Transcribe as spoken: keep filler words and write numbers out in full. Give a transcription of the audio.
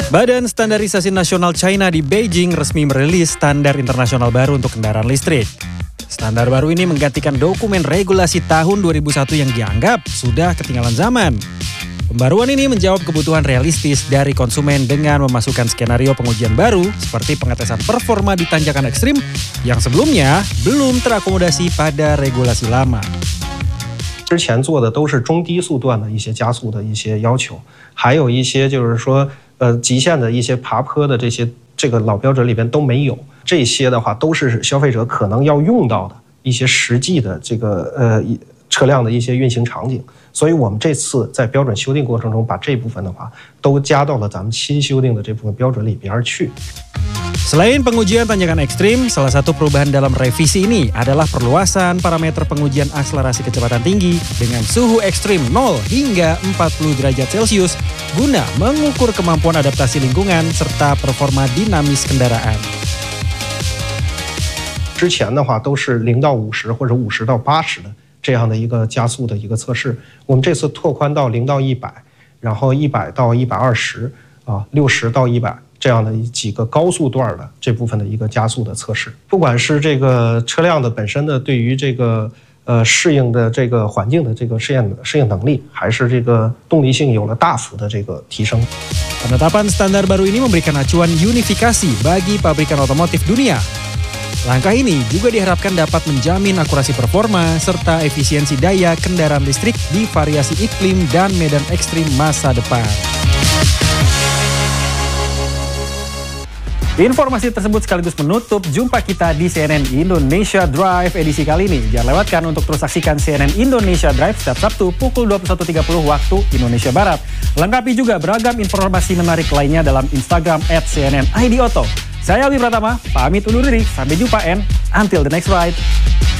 Badan Standarisasi Nasional China di Beijing resmi merilis standar internasional baru untuk kendaraan listrik. Standar baru ini menggantikan dokumen regulasi tahun dua ribu satu yang dianggap sudah ketinggalan zaman. Pembaruan ini menjawab kebutuhan realistis dari konsumen dengan memasukkan skenario pengujian baru seperti pengetesan performa di tanjakan ekstrim yang sebelumnya belum terakomodasi pada regulasi lama. 之前做的都是中低速段的一些加速的一些要求，还有一些就是说呃极限的一些爬坡的这些这个老标准里边都没有，这些的话都是消费者可能要用到的一些实际的这个呃车辆的一些运行场景，所以我们这次在标准修订过程中把这部分的话都加到了咱们新修订的这部分标准里边去。 Selain pengujian tanjakan ekstrim, salah satu perubahan dalam revisi ini adalah perluasan parameter pengujian akselerasi kecepatan tinggi dengan suhu ekstrim nol hingga empat puluh derajat Celcius guna mengukur kemampuan adaptasi lingkungan serta performa dinamis kendaraan. 之前的话都是零到五十或者五十到八十的这样的一个加速的一个测试，我们这次拓宽到零到一百，然后一百到一百二十啊，六十到一百。 这样的几个高速段的这部分的一个加速的测试，不管是这个车辆的本身的对于这个呃适应的这个环境的这个适应适应能力，还是这个动力性有了大幅的这个提升。 Penetapan standar baru ini memberikan acuan unifikasi bagi pabrikan otomotif dunia. Langkah ini juga diharapkan dapat menjamin akurasi performa serta efisiensi daya kendaraan listrik di variasi iklim dan medan ekstrim masa depan. Informasi tersebut sekaligus menutup jumpa kita di C N N Indonesia Drive edisi kali ini. Jangan lewatkan untuk terus saksikan C N N Indonesia Drive setiap Sabtu pukul dua puluh satu tiga puluh waktu Indonesia Barat. Lengkapi juga beragam informasi menarik lainnya dalam Instagram at C N N I D Auto. Saya Alwi Pratama, pamit undur diri. Sampai jumpa and until the next ride.